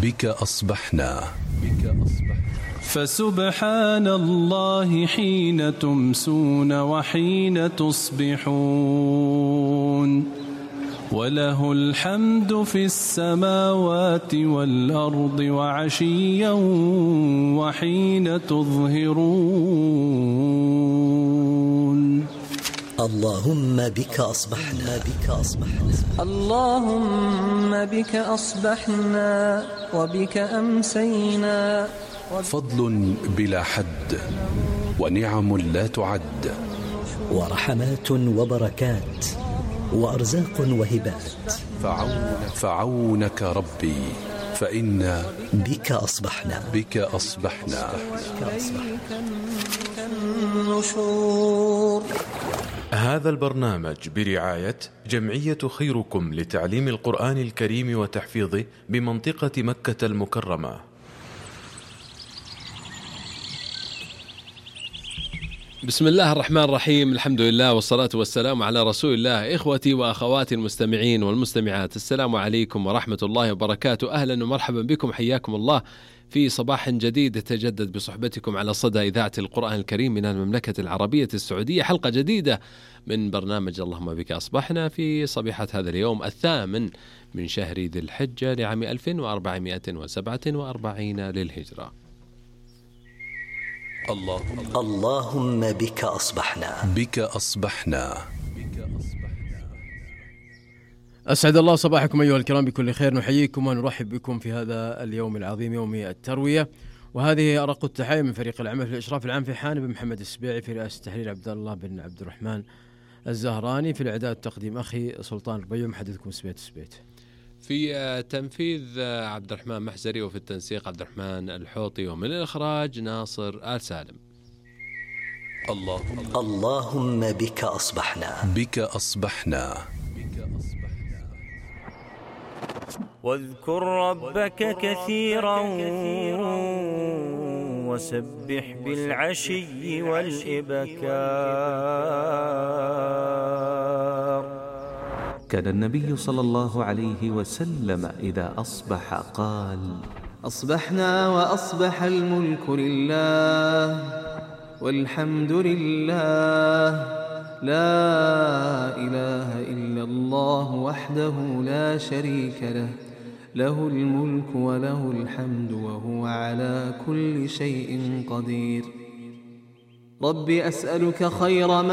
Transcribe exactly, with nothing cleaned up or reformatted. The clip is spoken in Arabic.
بك أصبحنا بك أصبحنا فسبحان الله حين تمسون وحين تصبحون وله الحمد في السماوات والأرض وعشيا وحين تظهرون. اللهم بك أصبحنا بك أصبحنا اللهم بك أصبحنا وبك أمسينا. فضل بلا حد ونعم لا تعد ورحمات وبركات وأرزاق وهبات. فعونك, فعونك ربي فإنا بك أصبحنا بك أصبحنا, بك النشور. هذا البرنامج برعاية جمعية خيركم لتعليم القرآن الكريم وتحفيظه بمنطقة مكة المكرمة. بسم الله الرحمن الرحيم، الحمد لله والصلاة والسلام على رسول الله. إخوتي وأخواتي المستمعين والمستمعات، السلام عليكم ورحمة الله وبركاته. أهلا ومرحبا بكم، حياكم الله في صباح جديد يتجدد بصحبتكم على صدى إذاعة القرآن الكريم من المملكة العربية السعودية. حلقة جديدة من برنامج اللهم بك أصبحنا في صبيحة هذا اليوم الثامن من شهر ذي الحجة لعام ألف وأربعمائة وسبعة وأربعين للهجرة. اللهم, اللهم بك أصبحنا بك أصبحنا. أسعد الله صباحكم أيها الكرام بكل خير. نحييكم ونرحب بكم في هذا اليوم العظيم، يوم التروية، وهذه أرق التحية من فريق العمل في الإشراف العام في حانب محمد السبيعي، في رئاسة التحرير عبد الله بن عبد الرحمن الزهراني، في الإعداد التقديم أخي سلطان الربيع، محدثكم سبيت سبيت، في تنفيذ عبد الرحمن محزري، وفي التنسيق عبد الرحمن الحوطي، ومن الإخراج ناصر آل سالم. اللهم, اللهم بك أصبحنا بك أصبحنا. واذكر ربك كثيرا وسبح بالعشي والإبكار. كان النبي صلى الله عليه وسلم إذا أصبح قال: أصبحنا وأصبح الملك لله والحمد لله، لا إله إلا الله وحده لا شريك له، له الملك وله الحمد وهو على كل شيء قدير. رب أسألك خير ما